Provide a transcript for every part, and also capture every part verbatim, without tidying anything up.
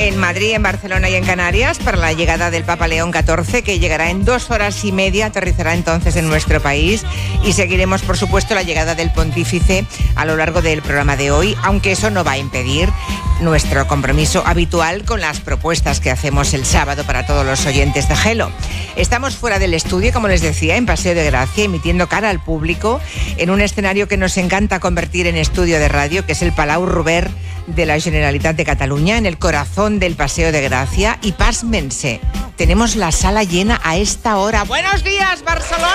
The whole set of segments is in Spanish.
en Madrid, en Barcelona y en Canarias para la llegada del Papa León catorce, que llegará en dos horas y media, aterrizará entonces en nuestro país, y seguiremos, por supuesto, la llegada del pontífice a lo largo del programa de hoy, aunque eso no va a impedir nuestro compromiso habitual con las propuestas que hacemos el sábado para todos los oyentes de Gelo. Estamos fuera del estudio, como les decía, en Paseo de Gracia, emitiendo cara al público en un escenario que nos encanta convertir en estudio de radio, que es el Palau Robert de la Generalitat de Cataluña, en el corazón del Paseo de Gracia. Y pásmense, tenemos la sala llena a esta hora. ¡Buenos días, Barcelona!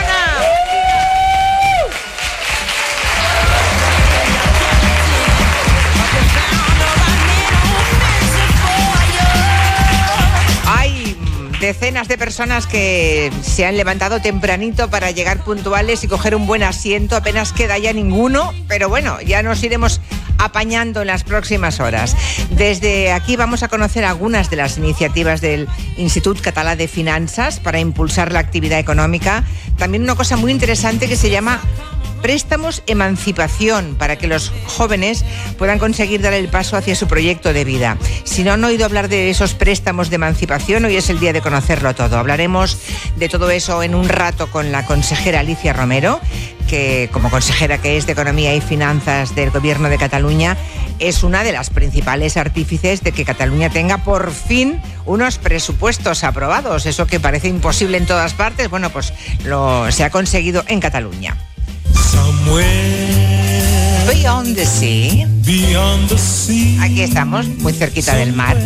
Hay decenas de personas que se han levantado tempranito para llegar puntuales y coger un buen asiento. Apenas queda ya ninguno, pero bueno, ya nos iremos apañando en las próximas horas. Desde aquí vamos a conocer algunas de las iniciativas del Institut Català de Finanzas para impulsar la actividad económica. También una cosa muy interesante que se llama préstamos emancipación, para que los jóvenes puedan conseguir dar el paso hacia su proyecto de vida. Si no han oído hablar de esos préstamos de emancipación, hoy es el día de conocerlo todo. Hablaremos de todo eso en un rato con la consejera Alicia Romero, que como consejera que es de Economía y Finanzas del Gobierno de Cataluña, es una de las principales artífices de que Cataluña tenga por fin unos presupuestos aprobados. Eso que parece imposible en todas partes, bueno, pues lo se ha conseguido en Cataluña. Beyond the sea. Beyond the sea. Aquí estamos, muy cerquita del mar.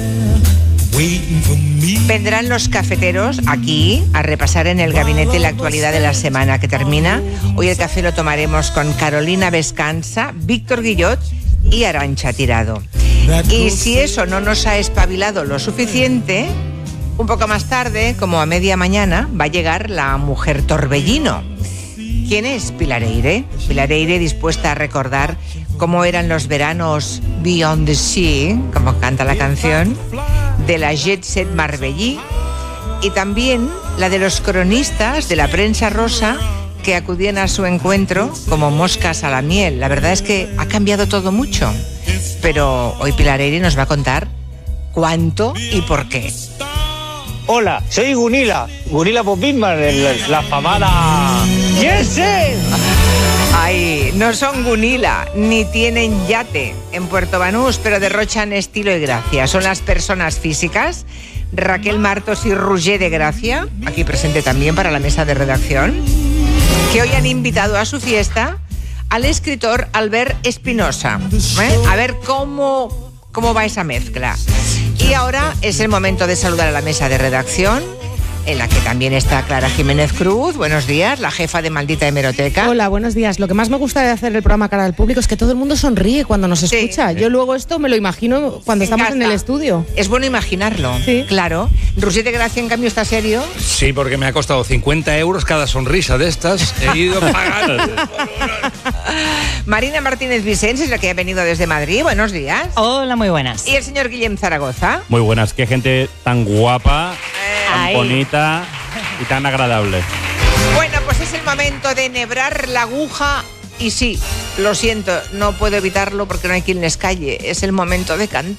Vendrán los cafeteros aquí a repasar en el gabinete la actualidad de la semana que termina. Hoy el café lo tomaremos con Carolina Vescanza, Víctor Guillot y Arantxa Tirado. Y si eso no nos ha espabilado lo suficiente, un poco más tarde, como a media mañana, va a llegar la mujer Torbellino. ¿Quién es Pilar Eire? Pilar Eire, dispuesta a recordar cómo eran los veranos Beyond the Sea, como canta la canción, de la Jet Set Marbellí, y también la de los cronistas de la prensa rosa que acudían a su encuentro como moscas a la miel. La verdad es que ha cambiado todo mucho, pero hoy Pilar Eire nos va a contar cuánto y por qué. Hola, soy Gunila, Gunila Popisman, la famada... ¡Yes! Ay, no son Gunila, ni tienen yate en Puerto Banús, pero derrochan estilo y gracia. Son las personas físicas, Raquel Martos y Roger de Gracia, aquí presente también para la mesa de redacción, que hoy han invitado a su fiesta al escritor Albert Espinosa. ¿Eh? A ver cómo, cómo va esa mezcla. Y ahora es el momento de saludar a la mesa de redacción, en la que también está Clara Jiménez Cruz. Buenos días, la jefa de Maldita Hemeroteca. Hola, buenos días. Lo que más me gusta de hacer el programa cara al público es que todo el mundo sonríe cuando nos escucha. Sí. Yo luego esto me lo imagino cuando estamos en el estudio. Es bueno imaginarlo, sí. Claro. Roger de Gracia, en cambio, ¿está serio? Sí, porque me ha costado cincuenta euros cada sonrisa de estas. He ido pagando. Marina Martínez Vicens es la que ha venido desde Madrid. Buenos días. Hola, muy buenas. Y el señor Guillem Zaragoza. Muy buenas. Qué gente tan guapa, Eh, tan Ay. bonita y tan agradable. Bueno, pues es el momento de enhebrar la aguja. Y sí, lo siento, no puedo evitarlo porque no hay quien les calle. Es el momento de cantar.